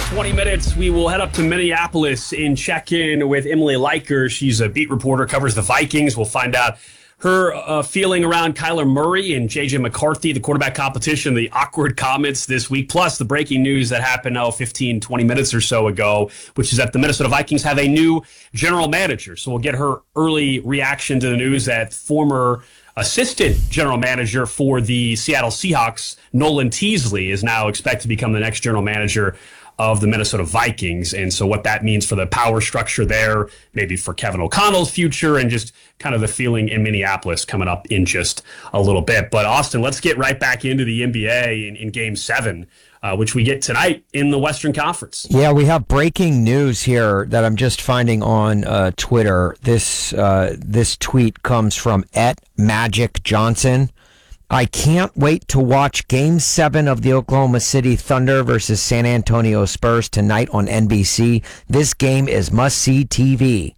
20 minutes, we will head up to Minneapolis and check in with Emily Leiker. She's a beat reporter, covers the Vikings. We'll find out her feeling around Kyler Murray and J.J. McCarthy, the quarterback competition, the awkward comments this week, plus the breaking news that happened 15, 20 minutes or so ago, which is that the Minnesota Vikings have a new general manager. So we'll get her early reaction to the news that former assistant general manager for the Seattle Seahawks, Nolan Teasley, is now expected to become the next general manager of the Minnesota Vikings. And so what that means for the power structure there, maybe for Kevin O'Connell's future, and just kind of the feeling in Minneapolis coming up in just a little bit. But Austin, let's get right back into the NBA in Game 7, which we get tonight in the Western Conference. Yeah, we have breaking news here that I'm just finding on Twitter. This tweet comes from @MagicJohnson. I can't wait to watch Game 7 of the Oklahoma City Thunder versus San Antonio Spurs tonight on NBC. This game is must-see TV.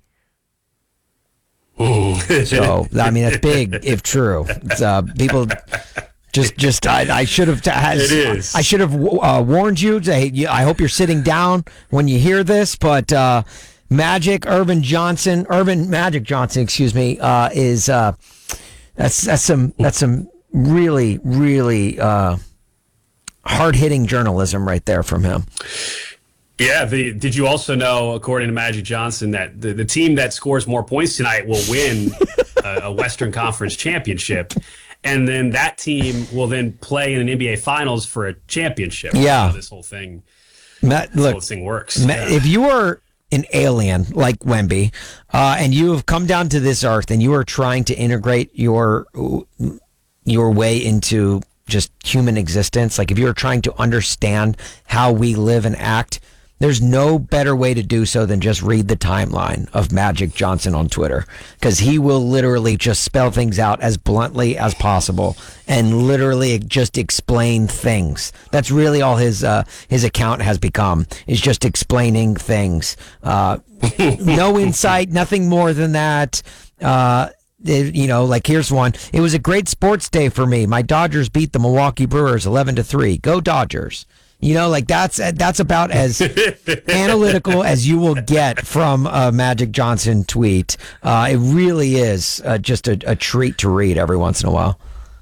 So, I mean, that's big if true. It's, people I should have. It is. I should have warned you. I hope you're sitting down when you hear this. But Magic Johnson, excuse me, is that's some really, really hard-hitting journalism right there from him. Yeah. Did you also know, according to Magic Johnson, that the team that scores more points tonight will win a Western Conference championship, and then that team will then play in an NBA Finals for a championship? Yeah. So this whole thing, whole thing works. If you are an alien like Wemby, and you have come down to this earth and you are trying to integrate your way into just human existence, like if you're trying to understand how we live and act, there's no better way to do so than just read the timeline of Magic Johnson on Twitter, because he will literally just spell things out as bluntly as possible and literally just explain things. That's really all his account has become, is just explaining things. No insight, nothing more than that. Like here's one. It was a great sports day for me. My Dodgers beat the Milwaukee Brewers 11-3. Go Dodgers. That's about as analytical as you will get from a Magic Johnson tweet. It really is just a treat to read every once in a while.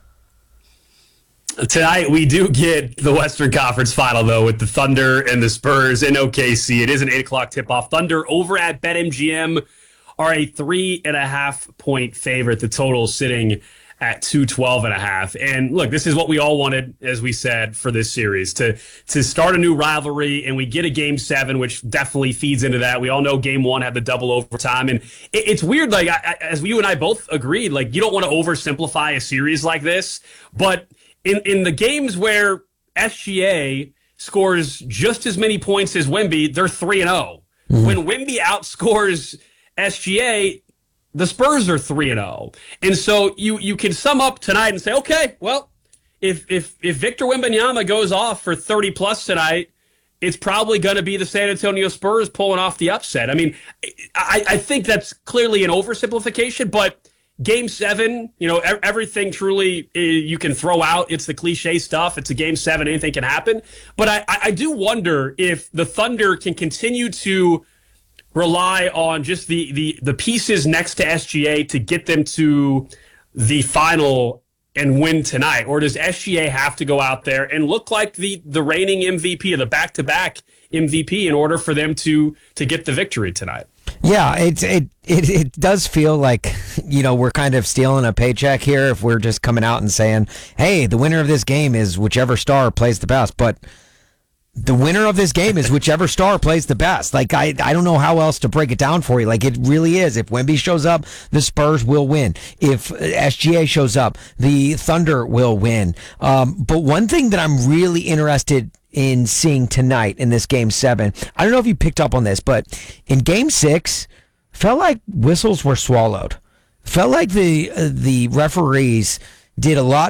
Tonight, we do get the Western Conference final, though, with the Thunder and the Spurs in OKC. It is an 8 o'clock tip-off. Thunder over at BetMGM are a 3.5-point favorite. The total sitting at 212.5. And look, this is what we all wanted, as we said, for this series, to start a new rivalry, and we get a Game 7, which definitely feeds into that. We all know Game 1 had the double overtime, and it's weird, like, as you and I both agreed, like, you don't want to oversimplify a series like this, but in the games where SGA scores just as many points as Wemby, they're 3-0. Mm-hmm. When Wemby outscores SGA, the Spurs are 3-0. And so you can sum up tonight and say, okay, well, if Victor Wembanyama goes off for 30-plus tonight, it's probably going to be the San Antonio Spurs pulling off the upset. I mean, I think that's clearly an oversimplification, but Game 7, everything truly you can throw out. It's the cliche stuff. It's a Game 7. Anything can happen. But I do wonder if the Thunder can continue to rely on just the pieces next to SGA to get them to the final and win tonight? Or does SGA have to go out there and look like the reigning MVP, or the back-to-back MVP, in order for them to get the victory tonight? Yeah, it does feel like, we're kind of stealing a paycheck here if we're just coming out and saying, hey, the winner of this game is whichever star plays the best. But the winner of this game is whichever star plays the best. Like, I don't know how else to break it down for you. Like, it really is. If Wemby shows up, the Spurs will win. If SGA shows up, the Thunder will win. But one thing that I'm really interested in seeing tonight in this Game 7, I don't know if you picked up on this, but in Game 6, felt like whistles were swallowed. Felt like the referees did a lot